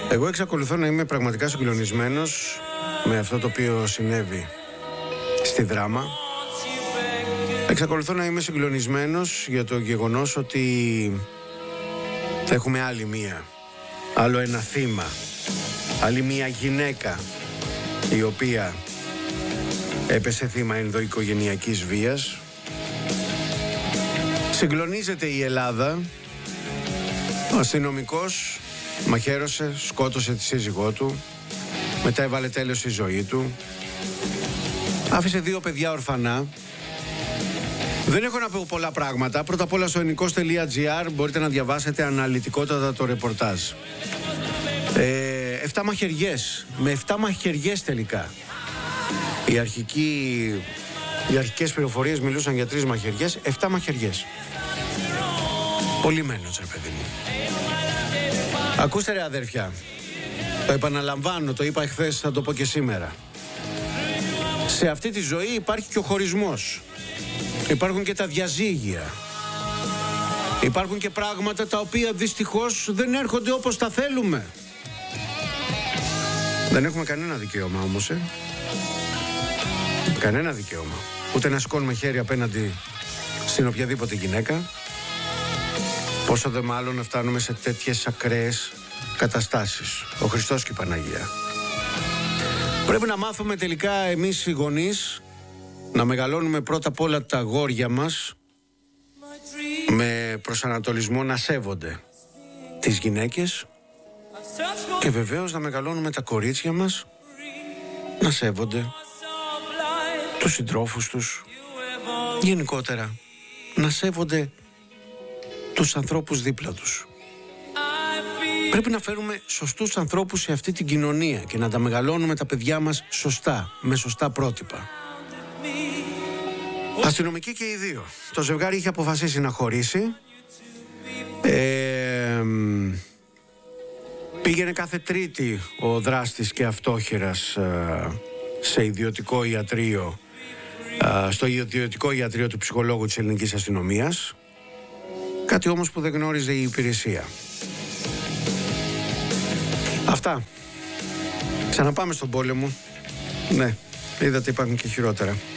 Εγώ εξακολουθώ να είμαι πραγματικά συγκλονισμένος με αυτό το οποίο συνέβη στη Δράμα. Εξακολουθώ να είμαι συγκλονισμένος για το γεγονός ότι θα έχουμε άλλο ένα θύμα, άλλη μία γυναίκα η οποία έπεσε θύμα ενδοοικογενειακής βίας. Συγκλονίζεται η Ελλάδα. Ο αστυνομικός μαχαίρωσε, σκότωσε τη σύζυγό του, μετά έβαλε τέλος στη ζωή του, άφησε 2 παιδιά ορφανά. Δεν έχω να πω πολλά πράγματα. Πρώτα απ' όλα στο ενικός.gr μπορείτε να διαβάσετε αναλυτικότατα το ρεπορτάζ. 7 μαχαιριές, με 7 μαχαιριές τελικά. Οι αρχικές πληροφορίες μιλούσαν για 3 μαχαιριές, 7 μαχαιριές. Πολύ μένος, ρε παιδί μου. Ακούστε ρε αδέρφια, το επαναλαμβάνω, το είπα χθες, θα το πω και σήμερα. Σε αυτή τη ζωή υπάρχει και ο χωρισμός. Υπάρχουν και τα διαζύγια. Υπάρχουν και πράγματα τα οποία δυστυχώς δεν έρχονται όπως τα θέλουμε. Δεν έχουμε κανένα δικαίωμα όμως, Κανένα δικαίωμα. Ούτε να σηκώνουμε χέρι απέναντι στην οποιαδήποτε γυναίκα. Πόσο δε μάλλον να φτάνουμε σε τέτοιες ακραίες καταστάσεις. Ο Χριστός και η Παναγία. Πρέπει να μάθουμε τελικά εμείς οι γονείς να μεγαλώνουμε πρώτα απ' όλα τα αγόρια μας με προσανατολισμό να σέβονται τις γυναίκες και βεβαίως να μεγαλώνουμε τα κορίτσια μας να σέβονται τους συντρόφους τους, γενικότερα να σέβονται τους ανθρώπους δίπλα τους. Πρέπει να φέρουμε σωστούς ανθρώπους σε αυτή την κοινωνία και να τα μεγαλώνουμε τα παιδιά μας σωστά, με σωστά πρότυπα. Αστυνομικοί και οι 2. Το ζευγάρι είχε αποφασίσει να χωρίσει. Πήγαινε κάθε Τρίτη ο δράστης και αυτόχειρας σε ιδιωτικό ιατρείο, στο ιδιωτικό ιατρείο του ψυχολόγου της ελληνικής αστυνομίας. Κάτι όμως που δεν γνώριζε η υπηρεσία. Αυτά. Ξαναπάμε στον πόλεμο. Ναι, είδατε υπάρχουν και χειρότερα.